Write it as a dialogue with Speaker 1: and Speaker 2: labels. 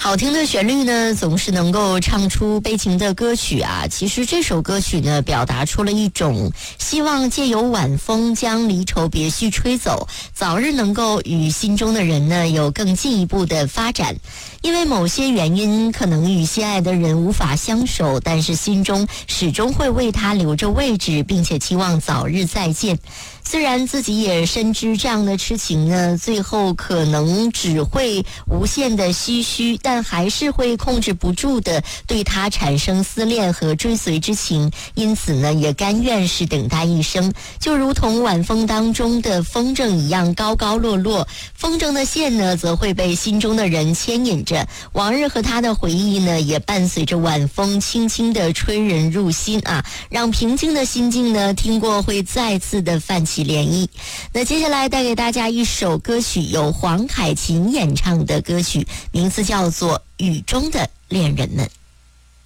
Speaker 1: 好听的旋律呢，总是能够唱出悲情的歌曲啊。其实这首歌曲呢，表达出了一种希望借由晚风将离愁别绪吹走，早日能够与心中的人呢有更进一步的发展。因为某些原因，可能与心爱的人无法相守，但是心中始终会为他留着位置，并且期望早日再见。虽然自己也深知这样的痴情呢，最后可能只会无限的唏嘘，但还是会控制不住的对他产生思恋和追随之情，因此呢，也甘愿是等待一生，就如同晚风当中的风筝一样高高落落。风筝的线呢，则会被心中的人牵引着，往日和他的回忆呢，也伴随着晚风轻轻的吹人入心啊，让平静的心境呢，听过会再次的泛起涟漪。那接下来带给大家一首歌曲，由黄凯芹演唱的歌曲，名字叫做《雨中的恋人们》。